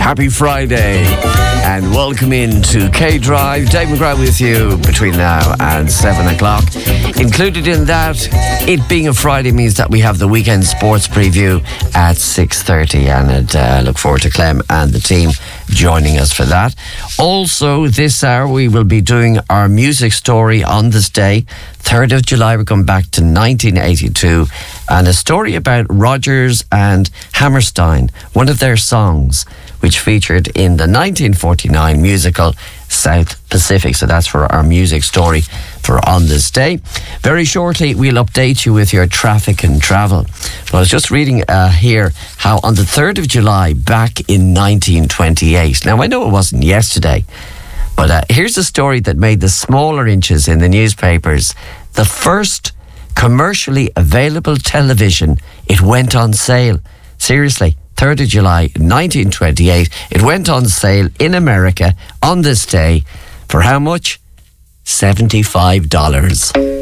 Happy Friday and welcome into K-Drive. Dave McGrath with you between now and 7 o'clock. Included in that, it being a Friday means that we have the weekend sports preview at 6:30, and I look forward to Clem and the team joining us for that. Also, this hour we will be doing our music story on this day, 3rd of July. We're going back to 1982 and a story about Rodgers and Hammerstein, one of their songs which featured in the 1949 musical South Pacific. So that's for our music story for On This Day. Very shortly, we'll update you with your traffic and travel. But I was just reading here how on the 3rd of July back in 1928, now I know it wasn't yesterday, but here's a story that made the smaller inches in the newspapers. The first commercially available television, it went on sale. Seriously. 3rd of July 1928. It went on sale in America on this day for how much? $75.